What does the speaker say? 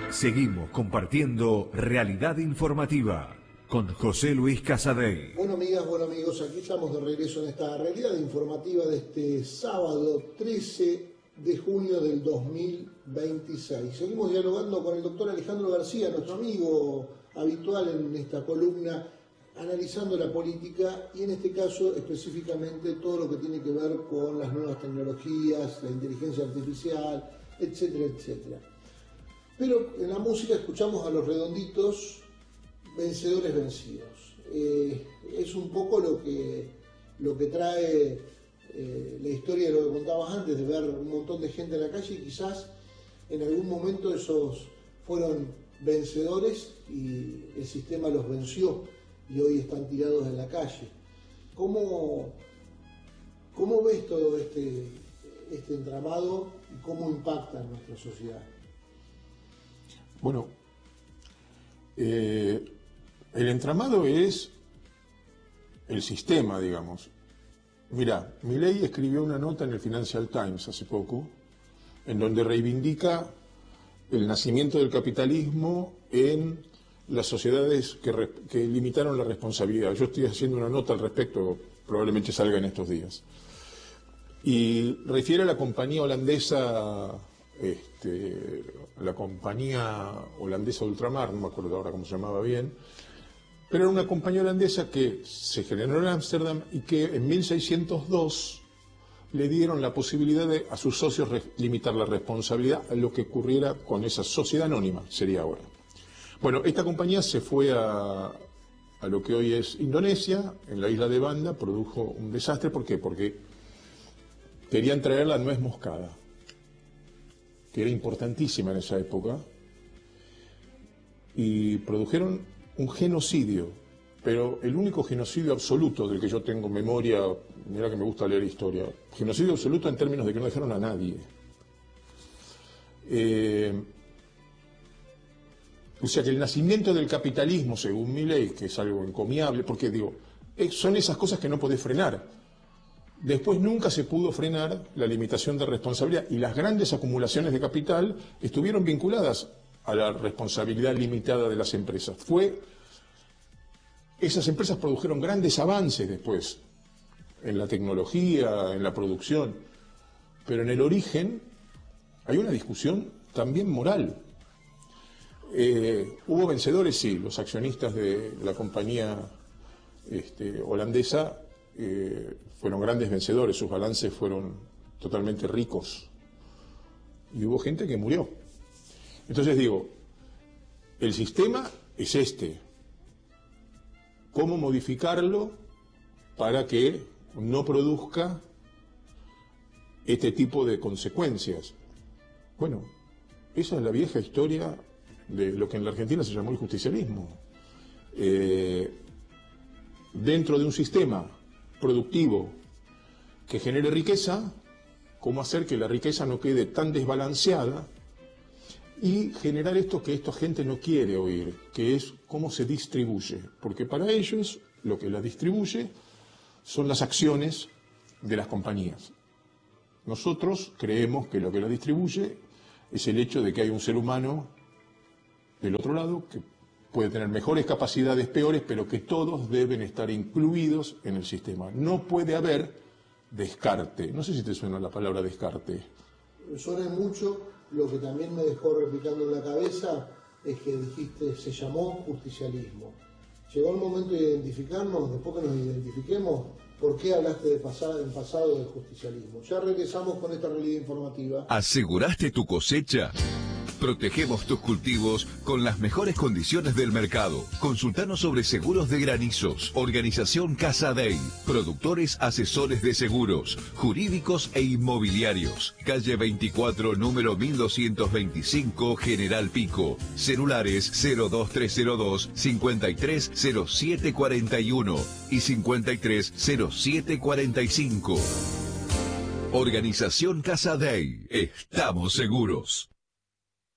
Seguimos compartiendo Realidad Informativa con José Luis Casadei. Bueno, amigas, bueno, amigos, aquí estamos de regreso en esta Realidad Informativa de este sábado 13 de junio del 2026. Seguimos dialogando con el doctor Alejandro García, nuestro amigo habitual en esta columna, analizando la política y en este caso específicamente todo lo que tiene que ver con las nuevas tecnologías, la inteligencia artificial, etcétera, etcétera. Pero en la música escuchamos a Los Redonditos, Vencedores Vencidos. Es un poco lo que trae la historia de lo que contabas antes, de ver un montón de gente en la calle y quizás en algún momento esos fueron vencedores y el sistema los venció y hoy están tirados en la calle. ¿Cómo ves todo este entramado y cómo impacta en nuestra sociedad? Bueno, el entramado es el sistema, digamos. Mirá, Milei escribió una nota en el Financial Times hace poco, en donde reivindica el nacimiento del capitalismo en las sociedades que limitaron la responsabilidad. Yo estoy haciendo una nota al respecto, probablemente salga en estos días. Y refiere a la compañía holandesa, de ultramar, no me acuerdo ahora cómo se llamaba bien, pero era una compañía holandesa que se generó en Ámsterdam y que en 1602 le dieron la posibilidad a sus socios limitar la responsabilidad a lo que ocurriera con esa sociedad anónima, sería ahora. Bueno, esta compañía se fue a lo que hoy es Indonesia, en la isla de Banda, produjo un desastre. ¿Por qué? Porque querían traer la nuez moscada, que era importantísima en esa época, y produjeron un genocidio, pero el único genocidio absoluto del que yo tengo memoria, mira que me gusta leer historia, genocidio absoluto en términos de que no dejaron a nadie. O sea que el nacimiento del capitalismo, según Milei, que es algo encomiable, porque digo, son esas cosas que no podés frenar. Después nunca se pudo frenar la limitación de responsabilidad y las grandes acumulaciones de capital estuvieron vinculadas a la responsabilidad limitada de las empresas. Esas empresas produjeron grandes avances después en la tecnología, en la producción, pero en el origen hay una discusión también moral. Hubo vencedores, sí, los accionistas de la compañía holandesa fueron grandes vencedores, sus balances fueron totalmente ricos y hubo gente que murió. Entonces digo, el sistema es este. ¿Cómo modificarlo para que no produzca este tipo de consecuencias? Bueno, esa es la vieja historia de lo que en la Argentina se llamó el justicialismo. Dentro de un sistema productivo que genere riqueza, cómo hacer que la riqueza no quede tan desbalanceada y generar esto que esta gente no quiere oír, que es cómo se distribuye, porque para ellos lo que la distribuye son las acciones de las compañías. Nosotros creemos que lo que la distribuye es el hecho de que hay un ser humano del otro lado que puede tener mejores capacidades, peores, pero que todos deben estar incluidos en el sistema. No puede haber descarte. No sé si te suena la palabra descarte. Me suena mucho. Lo que también me dejó replicando en la cabeza es que dijiste, se llamó justicialismo. Llegó el momento de identificarnos, después que nos identifiquemos, ¿por qué hablaste en pasado del justicialismo? Ya regresamos con esta realidad informativa. ¿Aseguraste tu cosecha? Protegemos tus cultivos con las mejores condiciones del mercado. Consultanos sobre seguros de granizos. Organización Casadei. Productores asesores de seguros, jurídicos e inmobiliarios. Calle 24, número 1225, General Pico. Celulares 02302 530741 y 530745. Organización Casadei. Estamos seguros.